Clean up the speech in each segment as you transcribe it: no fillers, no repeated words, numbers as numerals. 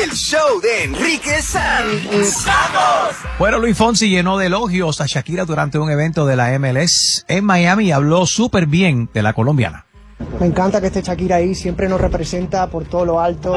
El show de Enrique Santos. ¡Vamos! Bueno, Luis Fonsi llenó de elogios a Shakira durante un evento de la MLS en Miami y habló súper bien de la colombiana. Me encanta que esté Shakira ahí, siempre nos representa por todo lo alto.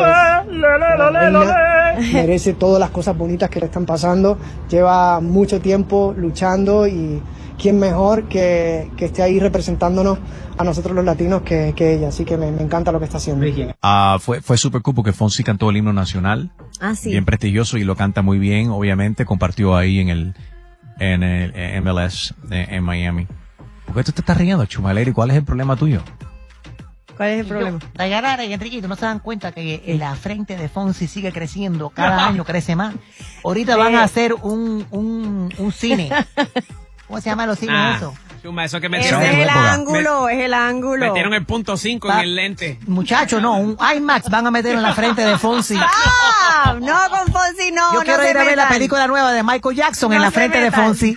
Merece todas las cosas bonitas que le están pasando. Lleva mucho tiempo luchando y quién mejor que esté ahí representándonos a nosotros los latinos que ella. Así que me encanta lo que está haciendo. Fue súper cool porque Fonsi cantó el himno nacional. Sí. Bien prestigioso y lo canta muy bien, obviamente. Compartió ahí en el MLS en Miami. ¿Por qué tú te estás riendo, Chumaleri? ¿Cuál es el problema tuyo? ¿Cuál es el problema? Dayanara y Enriquito, ¿no se dan cuenta que la frente de Fonsi sigue creciendo? Cada año crece más. Ahorita van a hacer un cine. ¿Cómo se llaman los cines eso? Chuma, eso que Ese metieron es el ángulo, es el ángulo. Metieron el punto 5 en el lente. Muchacho, no, un IMAX van a meter en la frente de Fonsi. ¡Ah! No, con Fonsi no. Yo quiero ir a ver la película nueva de Michael Jackson en la frente de Fonsi.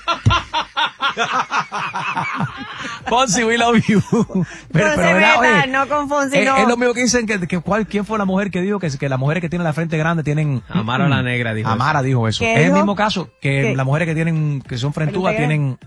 Fonsi, we love you. No con Fonsi, no. Es lo mismo que dicen ¿quién fue la mujer que dijo que las mujeres que tienen la frente grande tienen... Amara la negra dijo Amara dijo eso. Es el mismo caso que las mujeres que son frentudas tienen...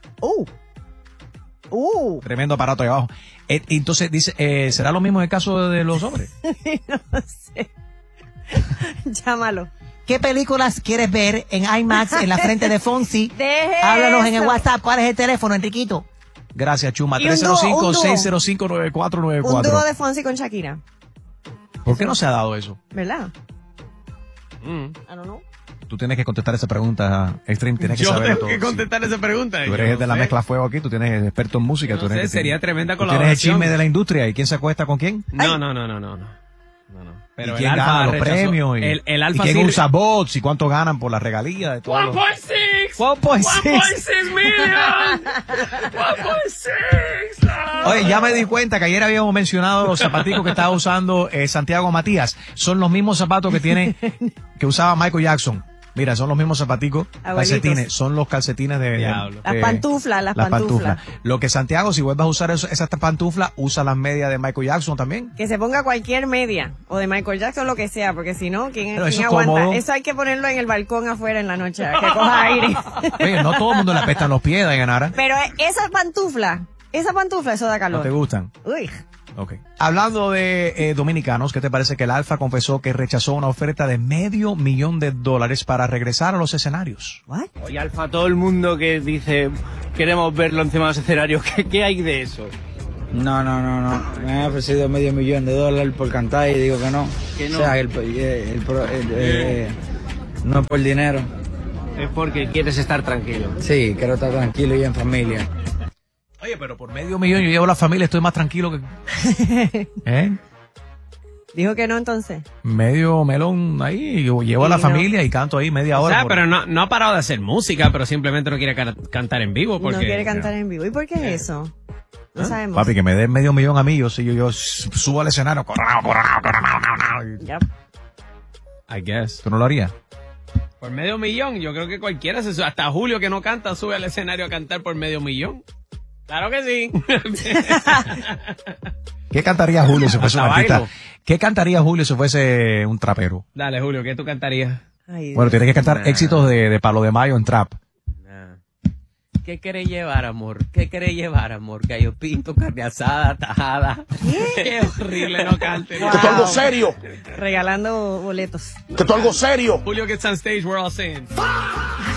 Tremendo aparato ahí abajo. Entonces dice, ¿será lo mismo en el caso de los hombres? No sé. Llámalo. ¿Qué películas quieres ver en IMAX en la frente de Fonsi? Háblanos en el WhatsApp. ¿Cuál es el teléfono, Enriquito? Gracias, Chuma. Y un 305-605-9494. Un dúo de Fonsi con Shakira. ¿Por qué no se ha dado eso? ¿Verdad? I don't know. Tú tienes que contestar esa pregunta, Extreme. Tienes que saber todo. Yo tengo que contestar esa pregunta. Tú eres de la mezcla fuego aquí, tú tienes experto en música. No sé, sería tremenda tú colaboración. tienes el chisme de la industria. ¿Y quién se acuesta con quién? No. Pero ¿Y quién gana los premios? El Alfa ¿Y quién sí usa bots? ¿Y cuánto ganan por las regalías? 1.6 million. 1.6. Oye, ya me di cuenta que ayer habíamos mencionado los zapaticos que estaba usando Santiago Matías. Son los mismos zapatos que usaba Michael Jackson. Mira, son los mismos zapaticos, calcetines, son los calcetines de las pantuflas. Lo que Santiago, si vuelves a usar esas pantuflas, usa las medias de Michael Jackson también. Que se ponga cualquier media, o de Michael Jackson, lo que sea, porque si no, ¿quién eso aguanta? Cómodo. Eso hay que ponerlo en el balcón afuera en la noche, que coja aire. Oye, no todo el mundo le apestan los pies, Dayanara. Pero esa pantufla, eso da calor. ¿No te gustan? Uy. Okay. Hablando de dominicanos, ¿qué te parece que el Alfa confesó que rechazó una oferta de $500,000 para regresar a los escenarios? ¿What? Oye, Alfa, todo el mundo que dice queremos verlo encima de los escenarios, ¿qué hay de eso? No. Me han ofrecido $500,000 por cantar y digo que no. Que no. O sea, no es por dinero. Es porque quieres estar tranquilo. Sí, quiero estar tranquilo y en familia. Oye, pero por $500,000 yo llevo a la familia, estoy más tranquilo que... Dijo que no, entonces. Medio melón ahí, yo llevo a la familia y canto ahí media hora. O sea, pero no ha parado de hacer música, pero simplemente no quiere cantar en vivo. Porque, no quiere cantar en vivo. ¿Y por qué eso? No sabemos. Papi, que me den $500,000 a mí, yo subo al escenario, coronado. Yep. I guess. ¿Tú no lo harías? Por $500,000, yo creo que cualquiera se sube. Hasta Julio, que no canta, sube al escenario a cantar por $500,000. Claro que sí. ¿Qué cantaría Julio si fuese un artista? Bailo. ¿Qué cantaría Julio si fuese un trapero? Dale, Julio, ¿qué tú cantarías? Ay, Bueno, tienes que cantar éxitos de Palo de Mayo en trap. ¿Qué querés llevar, amor? Gallo pinto, carne asada, tajada. Qué horrible, no cante. Wow. Que tú algo serio. Regalando boletos. Que tú algo serio. Julio gets on stage, we're all saying.